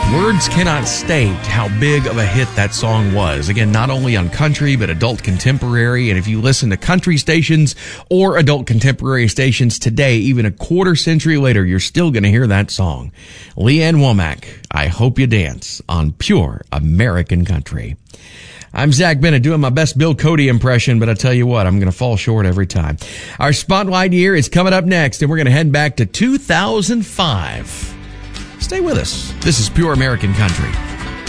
Words cannot state how big of a hit that song was. Again, not only on country, but adult contemporary. And if you listen to country stations or adult contemporary stations today, even a quarter century later, you're still going to hear that song. Lee Ann Womack, I Hope You Dance on Pure American Country. I'm Zach Bennett doing my best Bill Cody impression, but I tell you what, I'm going to fall short every time. Our Spotlight year is coming up next, and we're going to head back to 2005. Stay with us. This is Pure American Country.